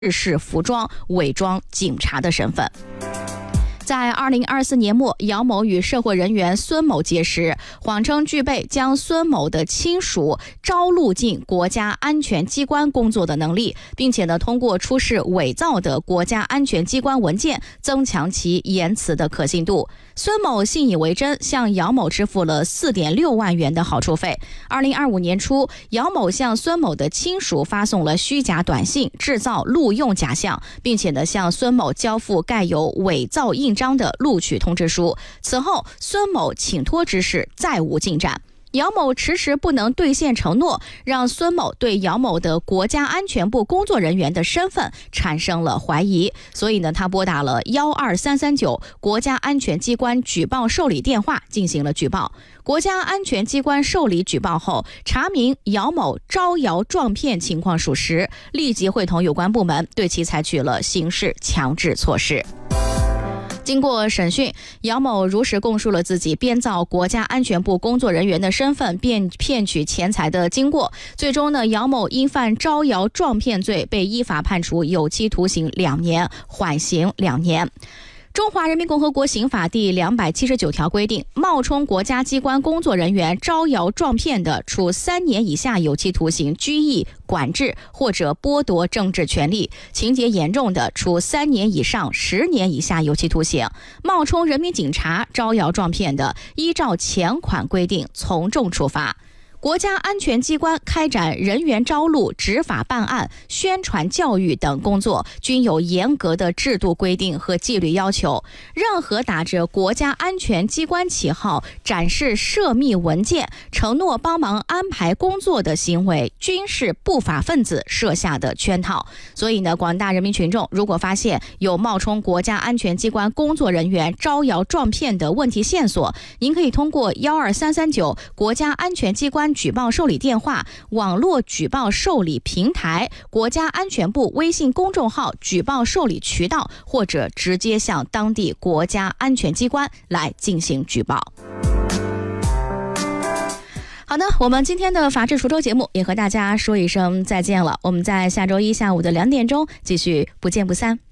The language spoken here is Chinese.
日式服装，伪装警察的身份。在2024年末，姚某与社会人员孙某结识，谎称具备将孙某的亲属招录进国家安全机关工作的能力，并且通过出示伪造的国家安全机关文件，增强其言辞的可信度。孙某信以为真，向姚某支付了4.6万元的好处费。2025年初，姚某向孙某的亲属发送了虚假短信，制造录用假象，并且向孙某交付盖有伪造印章的录取通知书。此后，孙某请托之事再无进展。姚某迟迟不能兑现承诺，让孙某对姚某的国家安全部工作人员的身份产生了怀疑，所以他拨打了12339国家安全机关举报受理电话进行了举报。国家安全机关受理举报后，查明姚某招摇撞骗情况属实，立即会同有关部门对其采取了刑事强制措施。经过审讯，姚某如实供述了自己编造国家安全部工作人员的身份，便骗取钱财的经过。最终姚某因犯招摇撞骗罪，被依法判处有期徒刑2年，缓刑2年。中华人民共和国刑法第279条规定，冒充国家机关工作人员招摇撞骗的，处3年以下有期徒刑、拘役、管制或者剥夺政治权利；情节严重的，处3年以上10年以下有期徒刑。冒充人民警察招摇撞骗的，依照前款规定从重处罚。国家安全机关开展人员招录、执法办案、宣传教育等工作，均有严格的制度规定和纪律要求。任何打着国家安全机关旗号展示涉密文件、承诺帮忙安排工作的行为，均是不法分子设下的圈套。所以广大人民群众如果发现有冒充国家安全机关工作人员招摇撞骗的问题线索，您可以通过12339国家安全机关举报受理电话、网络举报受理平台、国家安全部微信公众号举报受理渠道，或者直接向当地国家安全机关来进行举报。好的，我们今天的法治滁州节目也和大家说一声再见了，我们在下周一下午的2点钟继续不见不散。